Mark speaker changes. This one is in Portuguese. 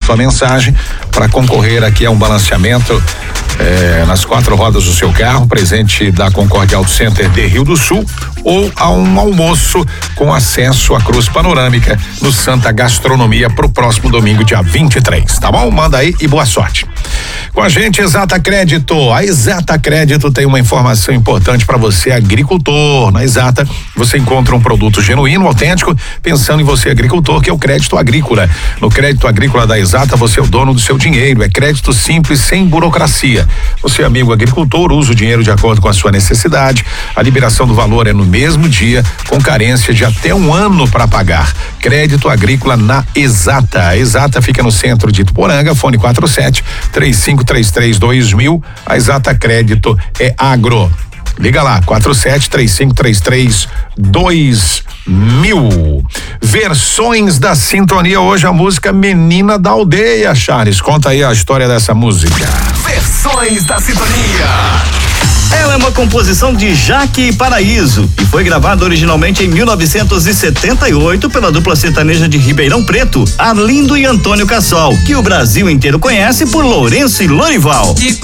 Speaker 1: sua mensagem para concorrer aqui a um balanceamento nas 4 rodas do seu carro, presente da Concorde Auto Center de Rio do Sul, ou a um almoço com acesso à Cruz Panorâmica no Santa Gastronomia pro próximo domingo, dia 23, tá bom? Manda aí e boa sorte. Com a gente, Exata Crédito. A Exata Crédito tem uma informação importante para você, agricultor. Na Exata, você encontra um produto genuíno, autêntico, pensando em você, agricultor, que é o crédito agrícola. No crédito agrícola da Exata, você é o dono do seu dinheiro. É crédito simples, sem burocracia. Você, amigo agricultor, usa o dinheiro de acordo com a sua necessidade. A liberação do valor é no mesmo dia, com carência de até 1 ano para pagar. Crédito agrícola na Exata. A Exata fica no centro de Ituporanga, fone 47-3533-2000. A Exata Crédito é agro. Liga lá, 47-3533-2000. Versões da sintonia hoje, a música Menina da Aldeia. Charles, conta aí a história dessa música.
Speaker 2: Versões da sintonia.
Speaker 3: Ela é uma composição de Jaque Paraíso e foi gravada originalmente em 1978 pela dupla sertaneja de Ribeirão Preto, Arlindo e Antônio Cassol, que o Brasil inteiro conhece por Lourenço e Lorival.